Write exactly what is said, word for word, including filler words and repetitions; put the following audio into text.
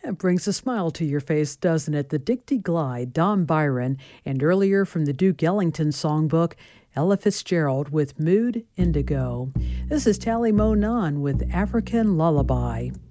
It brings a smile to your face, doesn't it? The Dicty Glide, Don Byron, and earlier from the Duke Ellington songbook, Ella Fitzgerald with Mood Indigo. This is Tally Mo Nunn with African Lullaby.